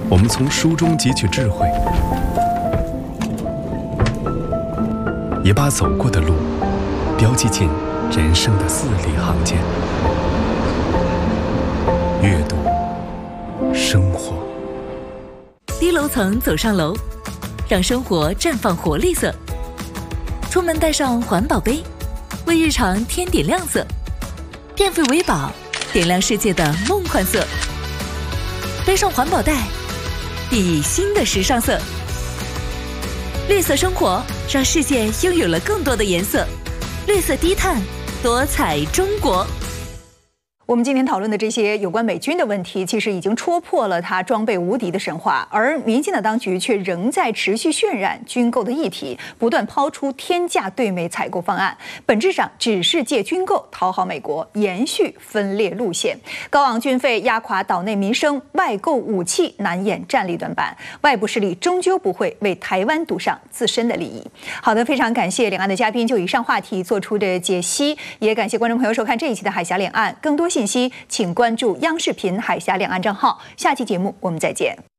我们从书中汲取智慧，也把走过的路标记进人生的字里行间。阅读，生活。 低楼层走上楼，让生活绽放活力色。出门带上环保杯，为日常添点亮色。电费为宝，点亮世界的梦幻色。背上环保袋，熠熠新的时尚色。绿色生活，让世界拥有了更多的颜色。绿色低碳，多彩中国。 我们今天讨论的这些有关美军的问题，其实已经戳破了它装备无敌的神话，而民进党当局却仍在持续渲染军购的议题，不断抛出天价对美采购方案，本质上只是借军购讨好美国，延续分裂路线。高昂军费压垮岛内民生，外购武器难掩战力短板，外部势力终究不会为台湾赌上自身的利益。好的，非常感谢两岸的嘉宾就以上话题做出的解析，也感谢观众朋友收看这一期的海峡两岸，更多信息请关注央视频海峡两岸账号。下期节目我们再见。